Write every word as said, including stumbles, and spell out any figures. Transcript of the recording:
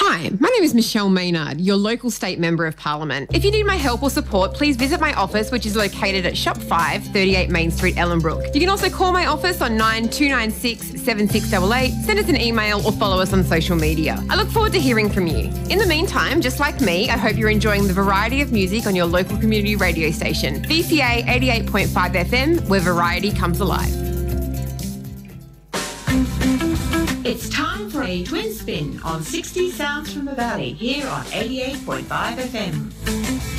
Hi, my name is Michelle Maynard, your local state member of parliament. If you need my help or support, please visit my office, which is located at Shop five, thirty-eight Main Street, Ellenbrook. You can also call my office on nine two nine six, seven six eight eight, send us an email or follow us on social media. I look forward to hearing from you. In the meantime, just like me, I hope you're enjoying the variety of music on your local community radio station, V C A eighty-eight point five F M, where variety comes alive. It's time for a twin spin on sixty Sounds from the Valley here on eighty-eight point five F M.